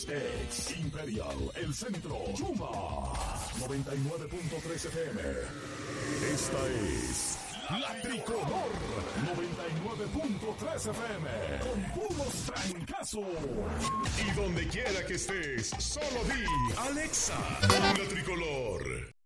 Ex Imperial, El Centro, Chuma, 99.3 FM. Esta es La Tricolor, 99.3 FM, con puros trancazos. Y donde quiera que estés, solo di Alexa, La Tricolor.